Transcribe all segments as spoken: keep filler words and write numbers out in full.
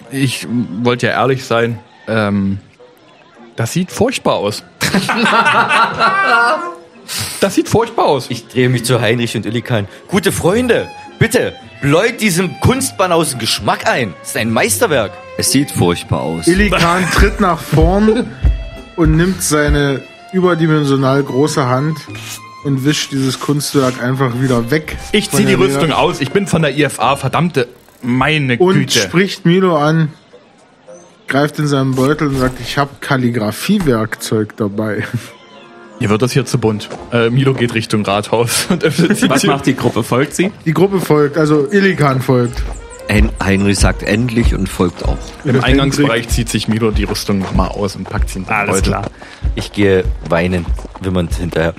ich wollte ja ehrlich sein. Ähm, das sieht furchtbar aus. Das sieht furchtbar aus. Ich drehe mich zu Heinrich und Illikan. Gute Freunde, bitte, bläut diesem Kunstbanausen Geschmack ein. Das ist ein Meisterwerk. Es sieht furchtbar aus. Illikan tritt nach vorn und nimmt seine überdimensional große Hand und wischt dieses Kunstwerk einfach wieder weg. Ich zieh die Rüstung aus. Ich bin von der I F A, verdammte meine und Güte. Und spricht Milo an, greift in seinen Beutel und sagt, ich habe Kalligrafiewerkzeug dabei. Hier wird das hier zu bunt. Äh, Milo geht Richtung Rathaus und öffnet die Was Tür. macht die Gruppe? Folgt sie? Die Gruppe folgt, also Illikan folgt. Hein- Heinrich sagt endlich und folgt auch. Im Eingangsbereich zieht sich Milo die Rüstung nochmal aus und packt sie in den Alles Beutel. klar. Ich gehe weinend, wimmernd hinterher.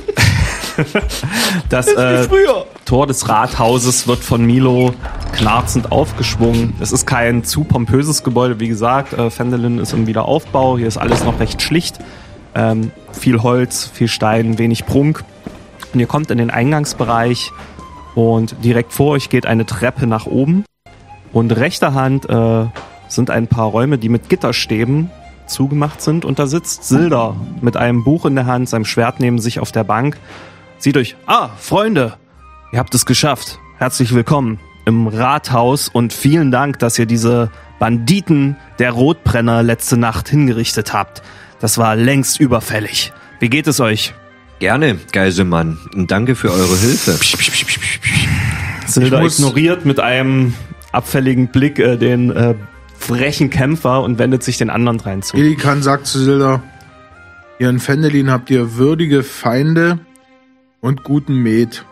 Das äh, Tor des Rathauses wird von Milo knarzend aufgeschwungen. Es ist kein zu pompöses Gebäude, wie gesagt. Äh, Phendelin ist im Wiederaufbau. Hier ist alles noch recht schlicht. Ähm, viel Holz, viel Stein, wenig Prunk. Und ihr kommt in den Eingangsbereich und direkt vor euch geht eine Treppe nach oben. Und rechter Hand äh, sind ein paar Räume, die mit Gitterstäben zugemacht sind. Und da sitzt Silda mit einem Buch in der Hand, seinem Schwert neben sich auf der Bank. Sieht euch, ah, Freunde, ihr habt es geschafft. Herzlich willkommen im Rathaus und vielen Dank, dass ihr diese Banditen der Rotbrenner letzte Nacht hingerichtet habt. Das war längst überfällig. Wie geht es euch? Gerne, Geiselmann. Und danke für eure Hilfe. Silda ignoriert mit einem abfälligen Blick äh, den äh, frechen Kämpfer und wendet sich den anderen dreien zu. Illikan sagt zu Silda, ihr in Phendelin habt ihr würdige Feinde und guten Met.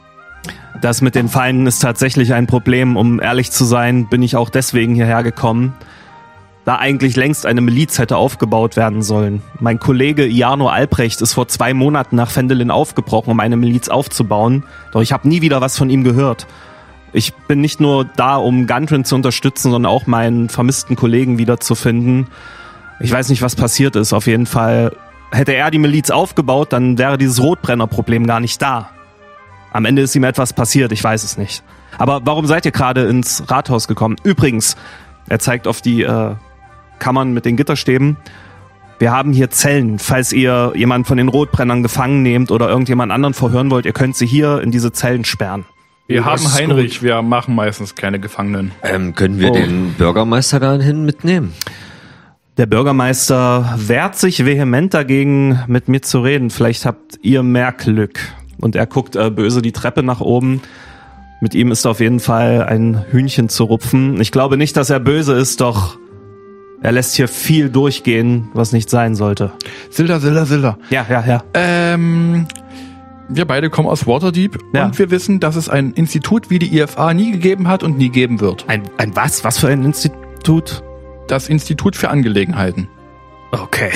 Das mit den Feinden ist tatsächlich ein Problem. Um ehrlich zu sein, bin ich auch deswegen hierher gekommen, da eigentlich längst eine Miliz hätte aufgebaut werden sollen. Mein Kollege Jarno Albrecht ist vor zwei Monaten nach Phendelin aufgebrochen, um eine Miliz aufzubauen. Doch ich habe nie wieder was von ihm gehört. Ich bin nicht nur da, um Gundren zu unterstützen, sondern auch meinen vermissten Kollegen wiederzufinden. Ich weiß nicht, was passiert ist. Auf jeden Fall hätte er die Miliz aufgebaut, dann wäre dieses Rotbrenner-Problem gar nicht da. Am Ende ist ihm etwas passiert, ich weiß es nicht. Aber warum seid ihr gerade ins Rathaus gekommen? Übrigens, er zeigt auf die äh, Kammern mit den Gitterstäben. Wir haben hier Zellen. Falls ihr jemanden von den Rotbrennern gefangen nehmt oder irgendjemand anderen verhören wollt, ihr könnt sie hier in diese Zellen sperren. Wir Oh, haben das ist Heinrich, gut. wir machen meistens keine Gefangenen. Ähm, können wir Oh. den Bürgermeister dahin mitnehmen? Der Bürgermeister wehrt sich vehement dagegen, mit mir zu reden. Vielleicht habt ihr mehr Glück. Und er guckt äh, böse die Treppe nach oben. Mit ihm ist auf jeden Fall ein Hühnchen zu rupfen. Ich glaube nicht, dass er böse ist, doch er lässt hier viel durchgehen, was nicht sein sollte. Silda, Silda, Silda. Ja, ja, ja. Ähm, wir beide kommen aus Waterdeep Ja. und wir wissen, dass es ein Institut wie die I F A nie gegeben hat und nie geben wird. Ein, ein was? Was für ein Institut? Das Institut für Angelegenheiten. Okay.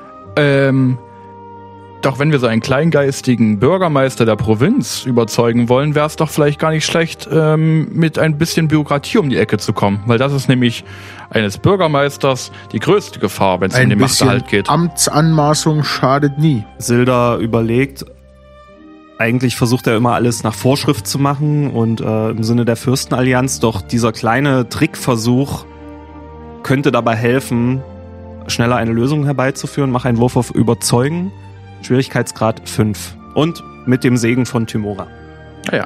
Ähm, doch wenn wir so einen kleingeistigen Bürgermeister der Provinz überzeugen wollen, wäre es doch vielleicht gar nicht schlecht, ähm, mit ein bisschen Bürokratie um die Ecke zu kommen. Weil das ist nämlich eines Bürgermeisters die größte Gefahr, wenn es um Ein den bisschen Machterhalt geht. Amtsanmaßung schadet nie. Silda überlegt, eigentlich versucht er immer alles nach Vorschrift zu machen und äh, im Sinne der Fürstenallianz, doch dieser kleine Trickversuch könnte dabei helfen, schneller eine Lösung herbeizuführen. Mach einen Wurf auf Überzeugen, Schwierigkeitsgrad fünf und mit dem Segen von Tymora. Naja,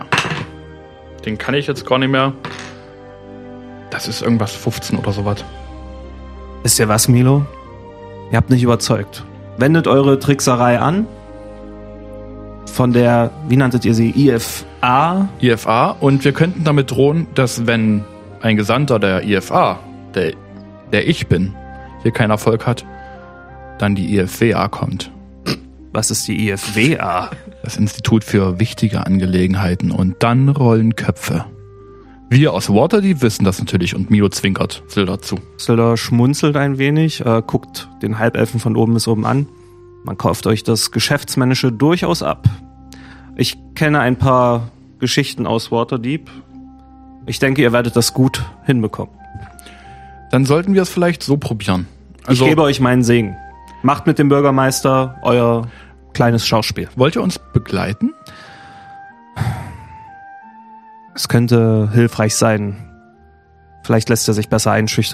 den kann ich jetzt gar nicht mehr. Das ist irgendwas fünfzehn oder sowas. Wisst ihr was, Milo? Ihr habt nicht überzeugt. Wendet eure Trickserei an. Von der, wie nanntet ihr sie, I F A? I F A und wir könnten damit drohen, dass wenn ein Gesandter der I F A, der, der ich bin, hier keinen Erfolg hat, dann die I F W A kommt. Was ist die I F W A? Das Institut für wichtige Angelegenheiten und dann rollen Köpfe. Wir aus Waterdeep wissen das natürlich und Milo zwinkert Silda zu. Silda schmunzelt ein wenig, äh, guckt den Halbelfen von oben bis oben an. Man kauft euch das Geschäftsmännische durchaus ab. Ich kenne ein paar Geschichten aus Waterdeep. Ich denke, ihr werdet das gut hinbekommen. Dann sollten wir es vielleicht so probieren. Also, ich gebe euch meinen Segen. Macht mit dem Bürgermeister euer kleines Schauspiel. wollt ihr uns begleiten? Es könnte hilfreich sein. Vielleicht lässt er sich besser einschüchtern.